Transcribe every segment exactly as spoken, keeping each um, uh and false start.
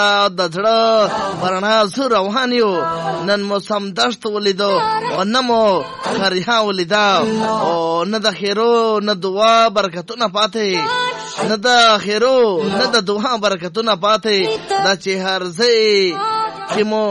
د زړه پرنا زه روان یو نن مو سمدشت ولیدو او نه مو خریها ولیدا او نه د خیرو نه دعا برکتونه پاتې نه د خیرو نه د دعا برکتونه پاتې دا چې هر ځای کې مو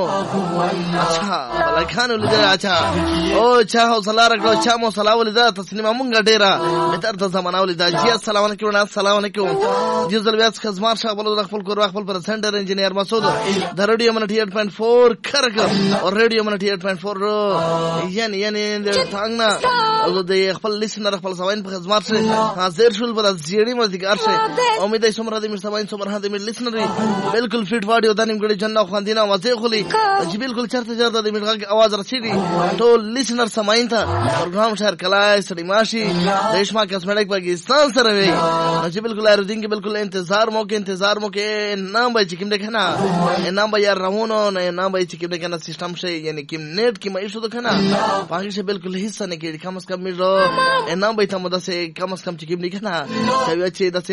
اچھا بلکانو لیدل اچھا او چا حوصله راکړو چا مو صلاح ولیدا تسلیمه مونږ ډیره بهتر ته زمانہ ولیدا جی السلام علیکم السلام علیکم جی زلویاس خزمار شاه بلو خپل کور خپل پر سنټر انجینیر مسعود د رادیو منټي اټ پوینټ فور کرک او رادیو منټي اټ پوینټ فور یعنی یعنی څنګه او د خپل لیسنر خپل سواین په خدمت سره حاضر شول پر زیړی مزګار شه امید ہے سمره د مر سواین سمره د مر لیسنر بالکل فټ واډیو د نیم غړي جنہ خواندینا وځي خلی چې بالکل چرته چرته د میرغه आवाज رسیدي ټول لیسنر سماین ته پروګرام شهر کلای سړی ماشي دیشما کسمټک پاکستان سره وي چې بالکل ارزین کې بالکل انتظار مو کې انتظار مو کې نام به چې کوم دکنه نام به یار راونو نه نام به چې کوم دکنه سیستم شي یعنی کوم نیټ کې مې شو دکنه پاکي شه بالکل حصہ نه کې کم از کم میرو نام به ته مده سه کم از کم چې کوم دکنه چې چې دسه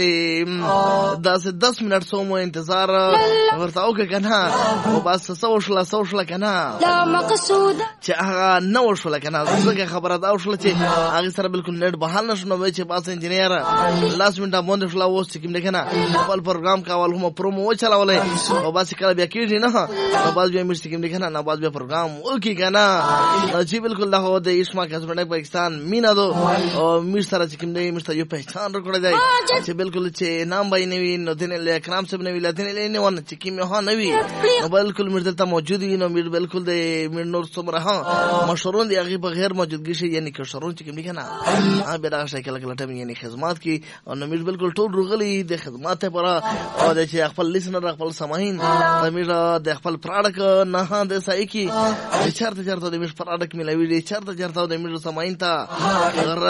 دسه دس منټ سو مو انتظار ورته او کنه او بس سوشل سوشل کنه لا مقصود چې هغه نو شول کنه زګه خبره دا شول چې هغه سره بالکل نیټ بحال نشو نو چې باس انجینیر لاس منټه باندې شول او چې کوم دکنه خپل پروګرام کاول هم پرومو چلاولې او بس کله بیا کېږي نه او بس بیا مشت کوم دکنه نه بس بیا پروګرام وکي کنه چې بالکل له د اسما کسمټک پاکستان مینا دو او میر سره چې کوم دی مشت یو پہچان ورکړی دی چې بالکل چې نام بای نوی نو دین له اکرام سب نوی له دین له نه ونه چې کوم ها نوی نو بالکل میر دلته موجود وي نو میر بالکل د میر نور څومره ها مشورون دی هغه بغیر موجودګي شي یعنی کشرون چې کوم دی کنه ها به دا شکل کله ټیم یعنی خدمات کی او نو میر بالکل ټول رغلی د خدمات پر او د چې خپل لیسنر خپل سماین میر د خپل پروډکټ نه د سای کی چرته چرته د میر پروډکټ ملوي دي چرته چرته د میر سماین ته